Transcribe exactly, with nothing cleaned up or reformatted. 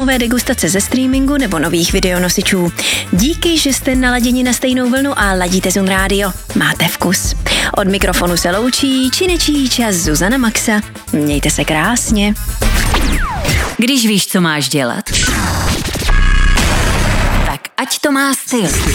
filmové degustace ze streamingu nebo nových videonosičů. Díky, že jste naladěni na stejnou vlnu a ladíte Zun Radio. Máte vkus. Od mikrofonu se loučí činečí čas Zuzana Maxa. Mějte se krásně. Když víš, co máš dělat, tak ať to má styl.